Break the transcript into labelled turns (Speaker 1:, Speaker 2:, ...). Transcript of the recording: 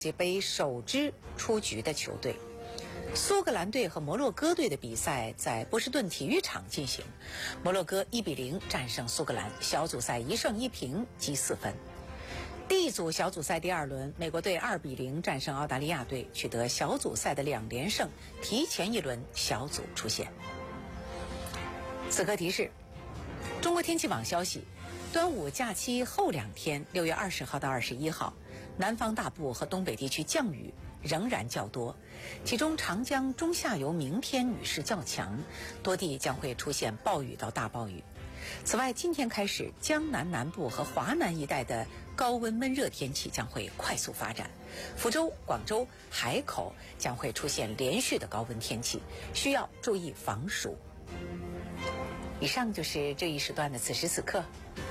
Speaker 1: 界杯首支出局的球队。苏格兰队和摩洛哥队的比赛在波士顿体育场进行，摩洛哥1-0战胜苏格兰，小组赛1胜1平积4分。D 组小组赛第2轮，美国队2-0战胜澳大利亚队，取得小组赛的2连胜，提前1轮小组出线。此刻提示：中国天气网消息，端午假期后2天，6月20号到21号，南方大部和东北地区降雨仍然较多，其中长江中下游明天雨势较强，多地将会出现暴雨到大暴雨。此外，今天开始，江南南部和华南一带的高温闷热天气将会快速发展，福州、广州、海口将会出现连续的高温天气，需要注意防暑。以上就是这一时段的此时此刻。